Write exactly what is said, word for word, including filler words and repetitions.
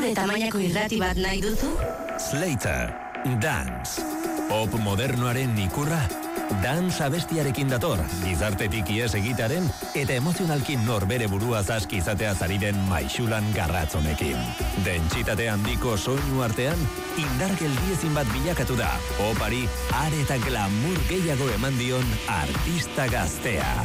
zure tamainako irrati bat nahi duzu? Slater, Dance. Pop modernoaren ikurra, Dance abestiarekin dator, gizartetik ies egitaren eta emozionalki norbere burua zaski izatea zariren maixulan garratzonekin. Dentsitate handiko soinu artean, indar geldiezin bat bilakatu da, popari are eta glamour gehiago eman dion artista gaztea.